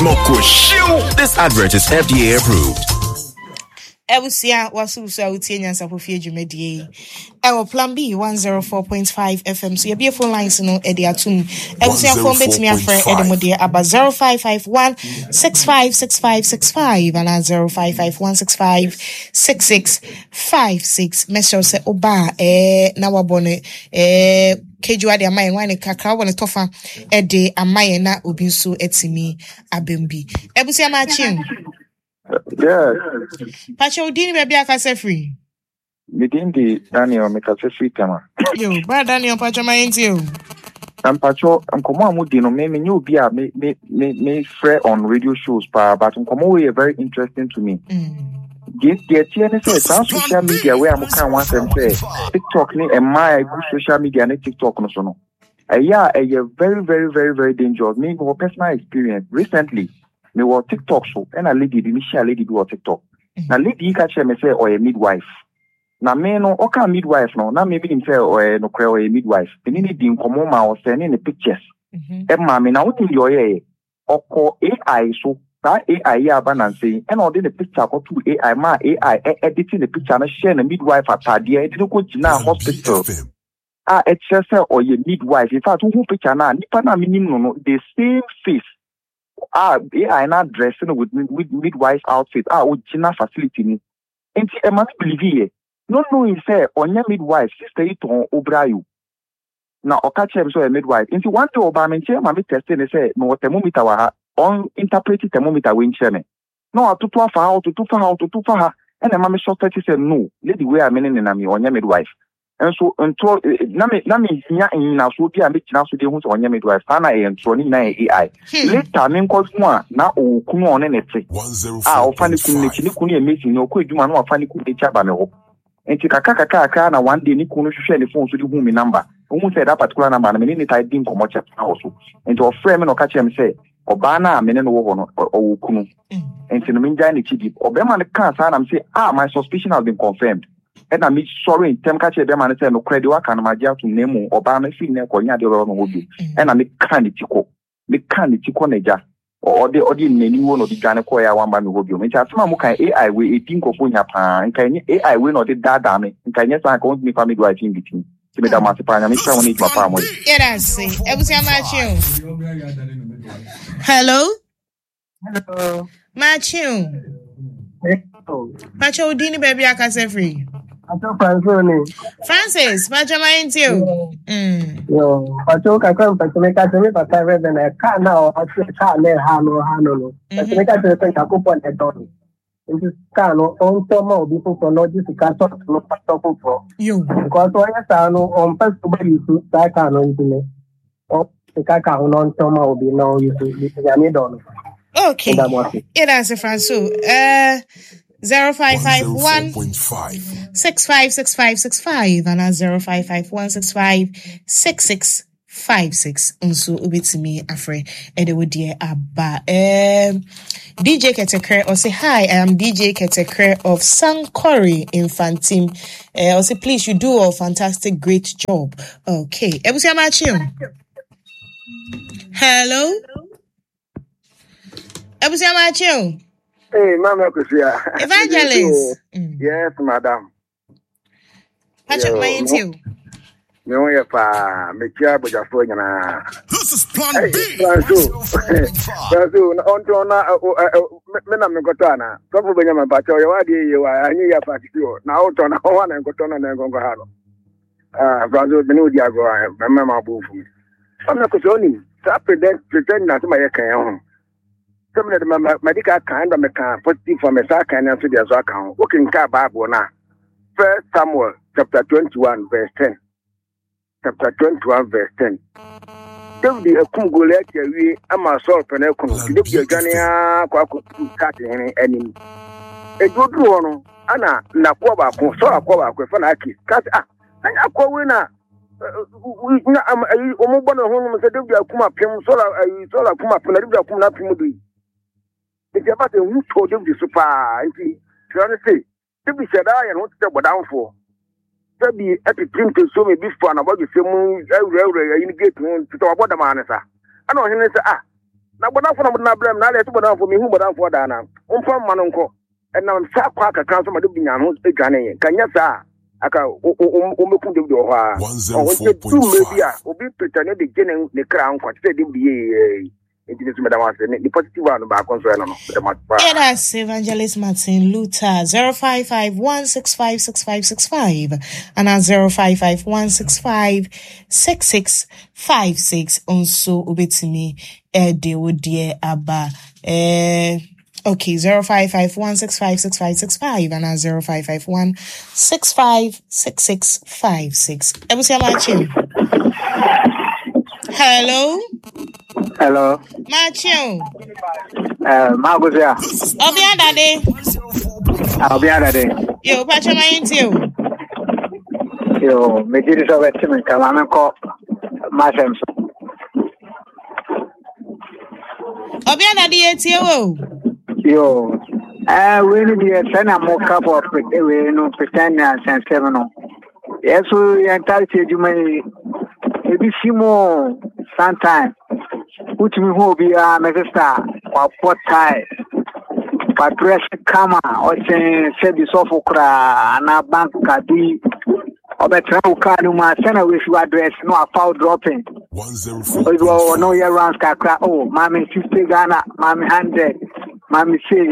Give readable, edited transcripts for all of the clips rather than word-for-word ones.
This advert is FDA approved. Ebusia wasu so utie nyansa pofie dwumedie ewo plan B 104.5 FM so ye phone lines no e de atum ebusia phone betimi afre e de modie aba 0551656565 and 0551656656 mesho se oba na wabone kejua de amaye wane kakra wone tofa e de amaye na obi nso etimi abembi ebusia ma chin. Yeah. Pacho Dini baby akase free. Midindi Daniel mekase free tema. Yo, ba Daniel Pacho ma enti. Pacho komo amudi no me nyu bi a me free on radio shows but komo we very interesting to me. Get the TNS social media where am kan wan say TikTok ni e my good social media ni TikTok no so no. Yeah, very very very very dangerous. Me go personal experience recently. Me was TikTok so and a lady do TikTok. Na lady catch me say or a midwife. Na me no oka midwife no na maybe him say or no cry or a midwife. The need din komo ma or sending the pictures. E ma me na what in your ear oko AI so that AI ya ban say and all the picture go to AI ma AI editing the picture na share the midwife atade e dey go jina hospital. It just say or a midwife. In fact who picture na nipa na minimum no the same face. AI not dressing with midwife outfit. Original facility ni. And I must believe here. No, he say on your midwife sister it on Obrayu. Now, o catch him so a midwife. And one day Obama chair, mommy testing and say no thermometer wa on interpreted thermometer win chairman. No, to two for her. And the mommy short said no. Lady way I meaning in me on your midwife. And so until nami nya na so bi a me kina so de hu so onye midwife sana e ntro ni na AI later me nko so na okunu one ne te o fani kunu ne kini kunu e mesi ni okọ eduma na o fani kunu e chaba me ho enti kaka na one day ni kunu hwehwe ne phone so de hu mi number o hu say that particular number na me ni type din komo chat na so enti o frame me no ka chem say oba na me ne no wo no o kunu enti no me nja ne chidi obema ne ka sa na me say my suspicion has been confirmed. And I'm sorry in term catch them and say no credit work and my to name or ban fi ne ko nya de ro no obi and I'm kind tiko neja or the nani one of the Ghana ko ya wan ba me obi me asema mu kan AI we e tin ko fo nya pa nkan AI we no de dada me nkan nya san ko me family do I think between ti me da ma se pa nya me try woni ma pa mo yeah that's it ebusia Matthew. Hello Matthew. Pacho Dini baby akase free. Francis, Pacho ma enti o. Pacho ka kan Pacho me ka se me pa ka re na ka na o ka le ha no. Pacho me ka se ka ko pon e don. Nti ka no on to ma obi fo no dis ka to no Pacho fo. Yo. Because o ya sa no on pa so ba yisu sa ka no nti ne. O ka no on to ma obi no yisu ya ni don. Okay. It is a Franco. 0551 656565 and 0551 656656. Unso ubitimi afre edewodie aba. DJ Ketekre or say hi, I am DJ Ketekre of Sankori Infantim. Or say please, you do a fantastic, great job. Okay. Ebusia Machiu. Hello. Ebusia Machiu. Hey, Mama Kusia. Evangelist. Yes, madam. Patrick Mayentio. No, yeah, pa. Me kia boja fo nyana. This is plan B. Franco, on to na me na me gotana. So fu benya ma pacho ya wadi ye wa anyi ya patio. Na auto na ho na gotona na ngongo halo. Franco benu dia go me ma bu fu. Mama Kusioni, sa pretend na ma ye kan ho. Some of the medical kind of positive for Messiah and answer their account. Working car Bible now. 1 Samuel chapter 21, verse 10. Chapter 21, verse 10. Don't be a Kungolek, we am a salt and a Kung. Look your Gania, Quaco, cutting any. A good one, Anna, Naquaba, so a Quaba, Fanaki, cut up. And a Quawina. We am a Omobano home, said, don't be a Kuma Pim, Sola Kuma Pim. It's about a who told him the super. To say, to be said, I and what to go down for. To be at the team to show me before and about the same moon, I indicate to talk about the man. I know him say, na bodan for na blem na le to bodan for me hu bodan for da na umfa ma no nko na sa kwa aka kan so ma do binya ho edwane yen kanya sa aka o meku de ho a o je tu maybe a obi pretend de gene ne kra nko te de bi it is madam the positive one back on so no yes Evangelist Martin Luther 0551656565 and 0551656656 also obetimi de wodie aba okay 0551656565 and 0551656656 ebusia machin hello Machio. Magozia. Obiadade. Yo, Pacha Maintio. Yo, me did it over to me, Kalamako, Mashem. Obiadade, yo. Really be a son of more couple of pretend and 7. Yes, we entirely you may maybe see more sometime. Put me who be a minister or pot tie. But dress kama or say the sofokra and a bank kadi or better kanuma send away your address no a foul dropping. 104. No year round kakra. Oh, mommy 50 Ghana, mommy 100, mommy say.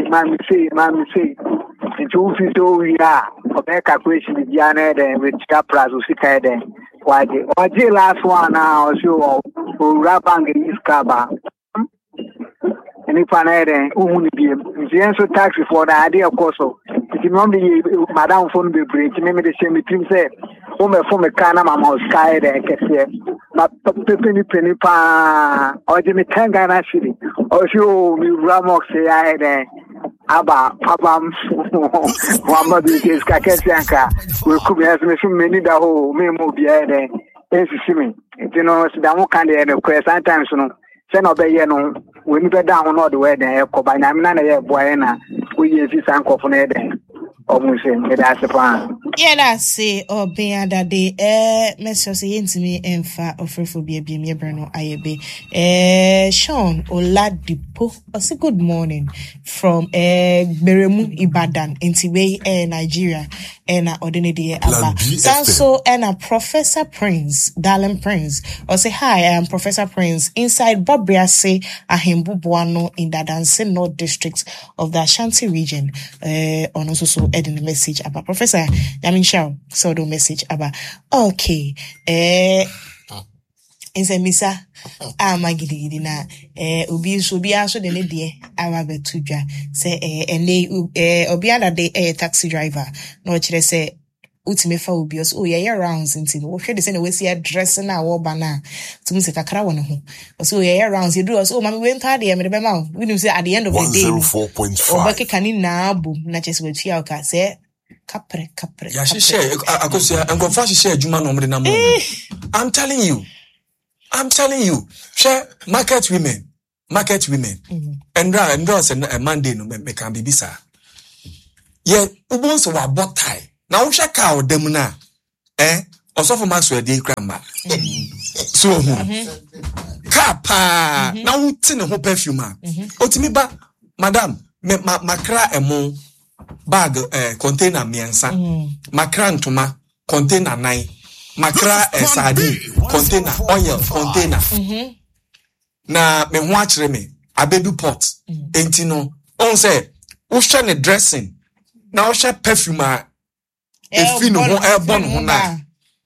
Into who we are or back calculation with Jana then with Capras who sit then. Why the last one now so Rabang is Kaba. And if I had who be the answer taxi for the idea of course. If you normally Madame phone be break, maybe the same between say, from a canna mamma sky there, but penny pa or Jimmy Tangana City or you Ramox say I there. Aba papa Muhammad is Kakesianka we could have many that whole memo be there me you know Sidamo can the quest sometimes no send obey no we never down all the way there by Namina Buena we use this uncle for there almost that's the plan. Yeah, that's say or be that day message into me and fa offerphobia be me brano ayebe Sean Oladipo say good morning from Beremu Ibadan Intiwe Nigeria and ordinary aba so and Professor Prince Darling Prince or say hi I am Professor Prince inside Bobriase Ahembu Buano in the Dadanse North District of the Ashanti region on also adding the message about Professor Yamin Shao so the message about okay Inse misa magidi na obi so bi aso de ne de awabetudwa se ene obi ada de taxi driver no kire se utime fa obi so ye rounds nti no hwe de se na wesi address na wo ba na tumi se kakra won ho so ye rounds you do so mama we nta de me de be ma we nim say at the end of the day 104.5 obeke kani na abu na chese we tua ka se kapre ya share akosia enko share adwuma no mde na mo I'm telling you share market women and say a Monday no me can be bisa ye ubon so wa botai na wo hwe ka odam na osofo Maxwell dey grandma so kapa na wo ti ne ho perfume otimi ba madam me makra emo bag container miensa makra ntoma container 9 makra sardine container oil container na me ho akere me abedu pot enti no on say wo hwe ne dressing na wo hwe perfume a efi no ho airborne ho na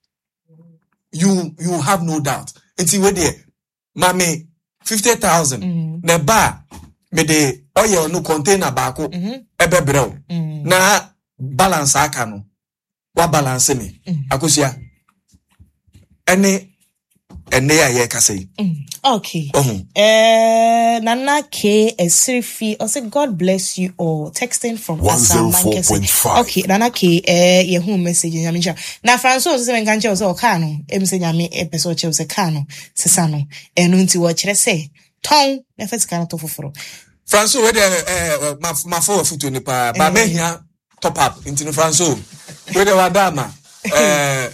you have no doubt enti we there mame 50,000 na ba me de oil no container baako ebebrel na balance aka no wa balance me akosia ene ya ye kase okay Nana K Esrifi or say God bless you all texting from 104.5 okay Nana K ye hu message nyame cha na Francois se menka nche o ka no emse nyame epeso che o se ka no sesa no enu nti wo kire se ton na fetika na to foforo Francois we de ma for foto ni pa ba mehia top up nti no Francois we de wadama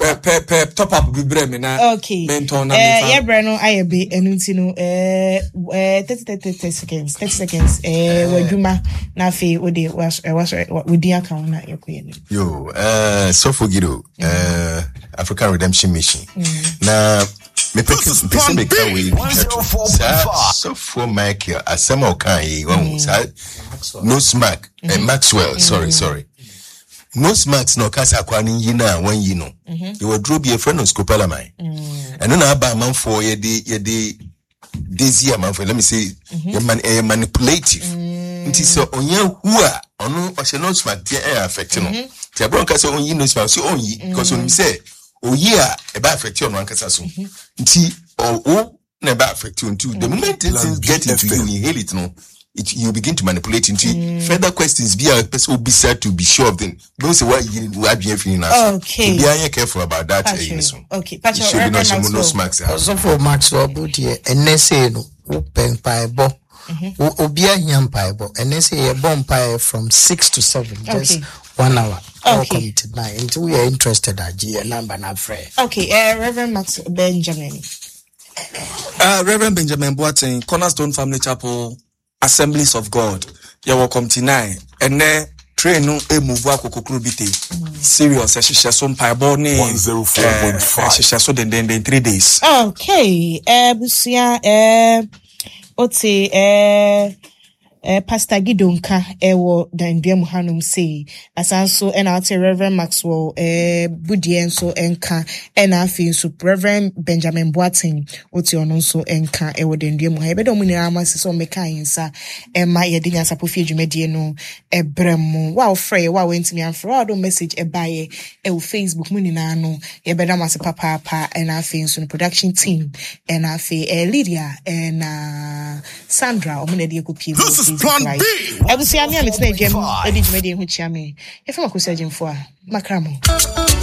top up bi bre me na mentor na me yeah bre no ayebe enunti no 30 seconds waduma na fe ode was wodi account na yekoye ni yo so forgido African Redemption Mission na me pese me ka we so for Michael asema okan yi won no smack Maxwell sorry no smacks no kasa kwani yi na wan yi no you were drop your friend on Scopela man and no na ba man for ye de this year man for let me say manipulative nti so onye hu a ono o she no smack tie affect no ti abron kasa on yi no smack so on yi because on say oyi a e ba affect you no kasa so nti o na ba affect you until the moment things get into you inhale it no you begin to manipulate into further questions be a person will be said to be sure of them. Don't say what you are being feeling. Okay. Be careful about that. Okay. Patrick, no smacks. Also for Maxwell, but here, and they say no open piebo. Obia yam piebo, and they say a bomb pie from 6 to 7, just 1 hour. All committed now. Until we are interested at G number na free. Okay. Reverend Max Benjamin. Reverend Benjamin Boateng, Cornerstone Family Chapel. Assemblies of God. You welcome tonight. And then train no move akokokro bite. Serious. She some pieball name 104.5. She so then 3 days. Okay. Busia Ote Pastor Gidonka ewo dandua muhanum say asanso ena ate Reverend Maxwell budie nso enka ena afi so Reverend Benjamin Boateng oti ono nso enka ewo dandua mu ha ebedo mu ni amase so meka yinsa ema ye dinya sapo fi dwumadie no ebrem wa ofre wa wentimi anfre wa do message ebaye ewo Facebook mu ni na no ye beda mase papa ena afi so production team ena afi Lydia ena Sandra omune de ekopi Plan B. Ebusi ami ametina jem edi jumedi hu chiame. Efa makosa jemfo a makramo.